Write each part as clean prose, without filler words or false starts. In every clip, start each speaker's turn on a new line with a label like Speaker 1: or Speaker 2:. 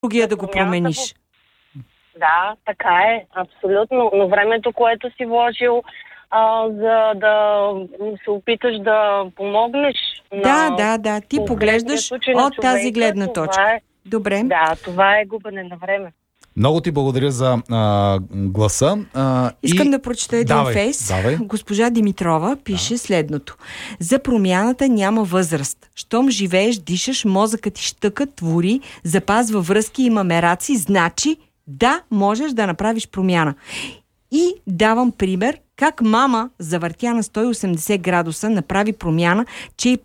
Speaker 1: другия да го промениш.
Speaker 2: Да, така е, абсолютно. Но времето, което си вложил, за да се опиташ да помогнеш.
Speaker 1: Да. Ти поглеждаш от тази гледна точка. Добре.
Speaker 2: Да, това е губене на време.
Speaker 3: Много ти благодаря за гласа.
Speaker 1: Искам да прочета един фейс.
Speaker 3: Давай.
Speaker 1: Госпожа Димитрова пише следното. За промяната няма възраст. Щом живееш, дишаш, мозъкът ти щъка, твори, запазва връзки, има мераци, значи да, можеш да направиш промяна. И давам пример как мама завъртя на 180 градуса, направи промяна, че и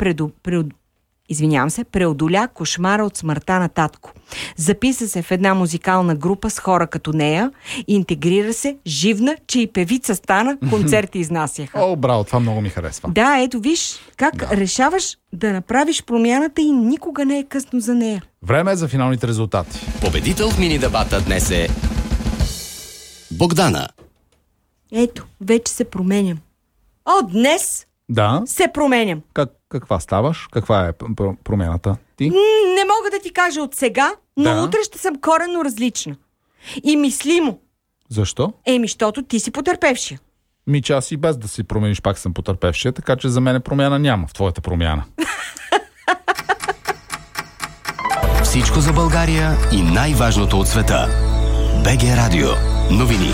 Speaker 1: преодоля кошмара от смъртта на татко. Записа се в една музикална група с хора като нея, интегрира се, живна, че и певица стана, концерти изнасяха.
Speaker 3: О, браво, това много ми харесва.
Speaker 1: Да, ето виж как решаваш да направиш промяната и никога не е късно за нея.
Speaker 3: Време е за финалните резултати.
Speaker 4: Победител в мини-дебата днес е Богдана.
Speaker 1: Ето, вече се променям. Днес се променям.
Speaker 3: Каква ставаш? Каква е промяната ти?
Speaker 1: Не мога да ти кажа от сега, но утре ще съм коренно различна. И мислимо.
Speaker 3: Защо?
Speaker 1: Защото ти си потърпевшия.
Speaker 3: Че аз и без да си промениш пак съм потърпевшия, така че за мен промяна няма в твоята промяна.
Speaker 4: Всичко за България и най-важното от света. БГ Радио. Новини.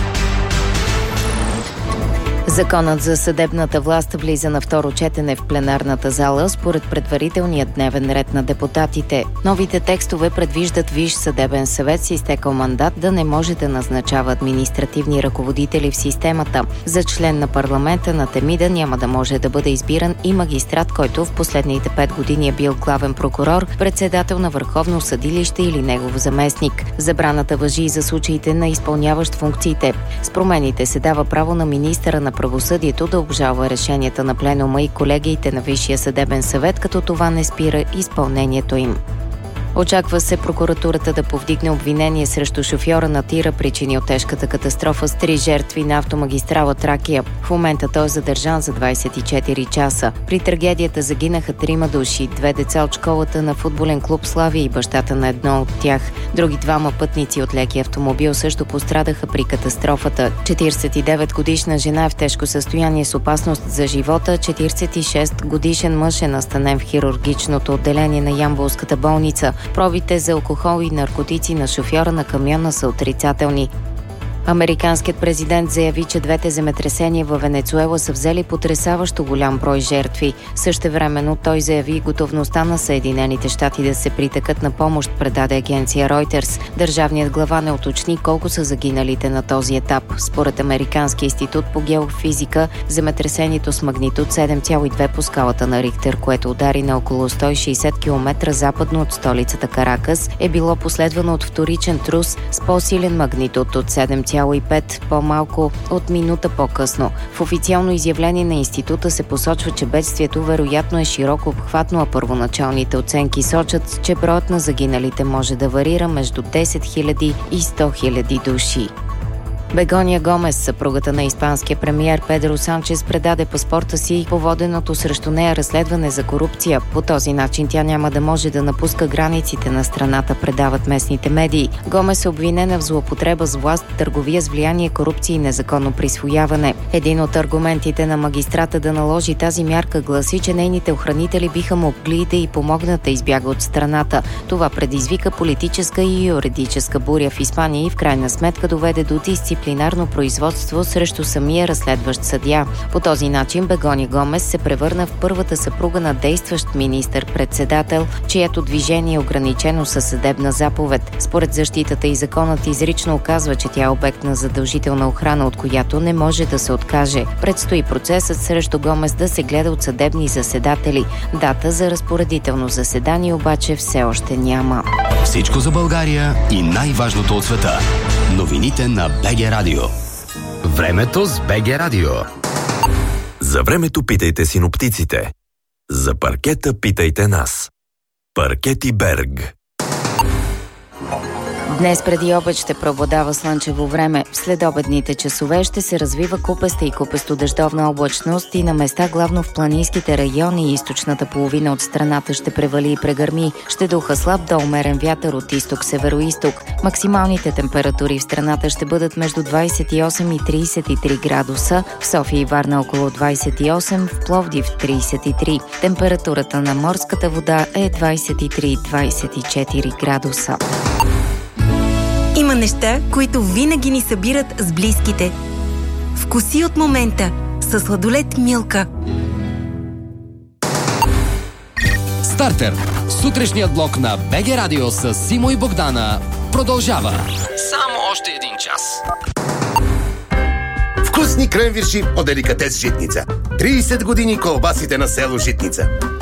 Speaker 5: Законът за съдебната власт влиза на второ четене в пленарната зала според предварителния дневен ред на депутатите. Новите текстове предвиждат Висш съдебен съвет с изтекъл мандат да не може да назначава административни ръководители в системата. За член на парламента на Темида няма да може да бъде избиран и магистрат, който в последните 5 години е бил главен прокурор, председател на Върховно съдилище или негов заместник. Забраната важи и за случаите на изпълняващ функциите. С промените се дава право на министъра на правосъдието да обжалва решенията на пленума и колегиите на Висшия съдебен съвет, като това не спира изпълнението им. Очаква се прокуратурата да повдигне обвинение срещу шофьора на тира, причини от тежката катастрофа с 3 жертви на автомагистрала Тракия. В момента той е задържан за 24 часа. При трагедията загинаха 3 души, 2 деца от школата на футболен клуб Славия и бащата на едно от тях. Други 2 пътници от леки автомобил също пострадаха при катастрофата. 49-годишна жена е в тежко състояние с опасност за живота, 46-годишен мъж е настанен в хирургичното отделение на ямболската болница. Пробите за алкохол и наркотици на шофьора на камиона са отрицателни. Американският президент заяви, че 2 земетресения във Венецуела са взели потресаващо голям брой жертви. Същевременно той заяви готовността на Съединените щати да се притекат на помощ, предаде агенция Reuters. Държавният глава не уточни колко са загиналите на този етап. Според Американския институт по геофизика, земетресението с магнитуд 7,2 по скалата на Рихтер, което удари на около 160 км западно от столицата Каракас, е било последвано от вторичен трус с по-силен магнитуд от 7,5 по-малко от минута по-късно. В официално изявление на института се посочва, че бедствието вероятно е широко обхватно, а първоначалните оценки сочат, че броят на загиналите може да варира между 10 000 и 100 000 души. Бегония Гомес, съпругата на испанския премиер Педро Санчес, предаде паспорта си по воденото срещу нея разследване за корупция. По този начин тя няма да може да напуска границите на страната, предават местните медии. Гомес е обвинена в злоупотреба с власт, търговия с влияние, корупция и незаконно присвояване. Един от аргументите на магистрата да наложи тази мярка гласи, че нейните охранители биха могли да й помогнат да избяга от страната. Това предизвика политическа и юридическа буря в Испания и в крайна сметка доведе до дисциплинарно производство срещу самия разследващ съдия. По този начин Бегония Гомес се превърна в първата съпруга на действащ министър-председател, чието движение е ограничено със съдебна заповед. Според защитата и законът изрично указва, че тя е обект на задължителна охрана, от която не може да се откаже. Предстои процесът срещу Гомес да се гледа от съдебни заседатели. Дата за разпоредително заседание обаче все още няма.
Speaker 4: Всичко за България и най-важното от света. Новините на БГ Радио. Времето с БГ Радио.
Speaker 6: За времето питайте синоптиците. За паркета питайте нас. Паркети Берг.
Speaker 5: Днес преди обед ще преобладава слънчево време. В следобедните часове ще се развива купеста и купесто-дъждовна облачност и на места главно в планинските райони и източната половина от страната ще превали и прегърми. Ще духа слаб до умерен вятър от изток-североизток. Максималните температури в страната ще бъдат между 28 и 33 градуса, в София и Варна около 28, в Пловдив 33. Температурата на морската вода е 23-24 градуса.
Speaker 7: Има неща, които винаги ни събират с близките. Вкуси от момента със сладолед Милка.
Speaker 4: Стартер. Сутрешният блок на БГ Радио с Симо и Богдана продължава. Само още един час.
Speaker 8: Вкусни кренвирши от деликатес Житница. 30 години колбасите на село Житница.